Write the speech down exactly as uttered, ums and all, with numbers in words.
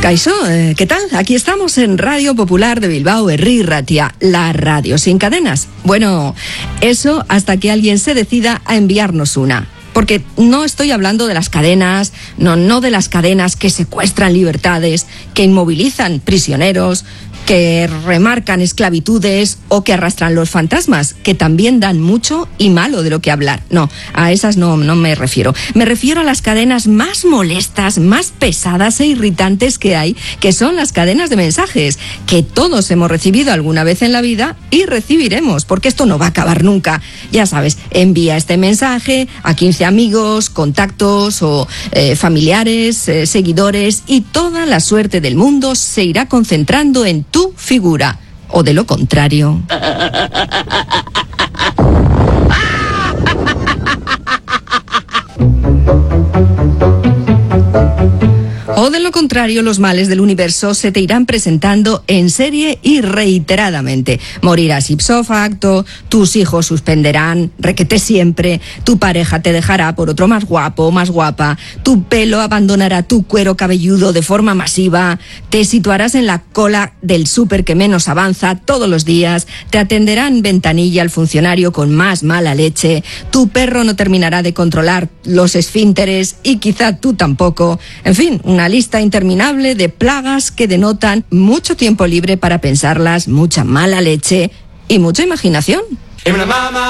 Kaixo, eh, ¿qué tal? Aquí estamos en Radio Popular de Bilbao, Herri Ratia, la radio sin cadenas. Bueno, eso hasta que alguien se decida a enviarnos una. Porque no estoy hablando de las cadenas, no, no de las cadenas que secuestran libertades, que inmovilizan prisioneros, que remarcan esclavitudes o que arrastran los fantasmas, que también dan mucho y malo de lo que hablar. No, a esas no, no me refiero. Me refiero a las cadenas más molestas, más pesadas e irritantes que hay, que son las cadenas de mensajes, que todos hemos recibido alguna vez en la vida y recibiremos, porque esto no va a acabar nunca. Ya sabes, envía este mensaje a quince amigos, contactos o eh, familiares, eh, seguidores, y toda la suerte del mundo se irá concentrando en tu figura, o de lo contrario. O de lo contrario, los males del universo se te irán presentando en serie y reiteradamente. Morirás ipso facto, tus hijos suspenderán, requete siempre, tu pareja te dejará por otro más guapo o más guapa, tu pelo abandonará tu cuero cabelludo de forma masiva, te situarás en la cola del súper que menos avanza todos los días, te atenderán ventanilla al funcionario con más mala leche, tu perro no terminará de controlar los esfínteres y quizá tú tampoco. En fin, una lista interminable de plagas que denotan mucho tiempo libre para pensarlas, mucha mala leche y mucha imaginación.